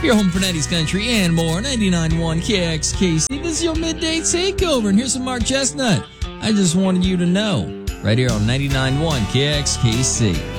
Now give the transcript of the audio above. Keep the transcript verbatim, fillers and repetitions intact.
Your home for nineties country and more. ninety-nine point one K X K C. This is your midday takeover. And here's some Mark Chestnut. I just wanted you to know. Right here on ninety-nine point one K X K C.